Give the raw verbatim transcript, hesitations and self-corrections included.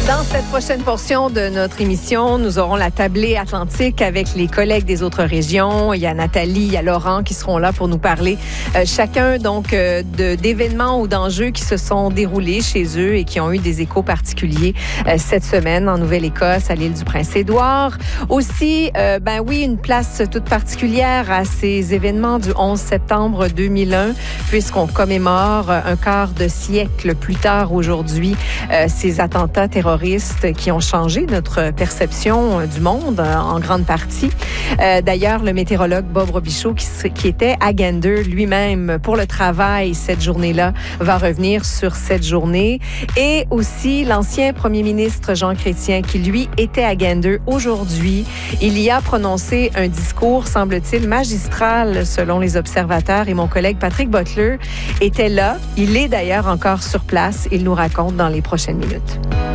Dans cette prochaine portion de notre émission, nous aurons la tablée atlantique avec les collègues des autres régions. Il y a Nathalie, il y a Laurent qui seront là pour nous parler euh, chacun donc euh, de, d'événements ou d'enjeux qui se sont déroulés chez eux et qui ont eu des échos particuliers euh, cette semaine en Nouvelle-Écosse, à l'île du Prince-Édouard. Aussi, euh, ben oui, une place toute particulière à ces événements du onze septembre deux mille un, puisqu'on commémore un quart de siècle plus tard aujourd'hui euh, ces attentats terroristes qui ont changé notre perception du monde en grande partie. Euh, d'ailleurs, le météorologue Bob Robichaud, qui, qui était à Gander lui-même pour le travail cette journée-là, va revenir sur cette journée. Et aussi l'ancien premier ministre Jean Chrétien, qui lui était à Gander aujourd'hui. Il y a prononcé un discours, semble-t-il, magistral selon les observateurs. Et mon collègue Patrick Butler était là. Il est d'ailleurs encore sur place. Il nous raconte dans les prochaines minutes.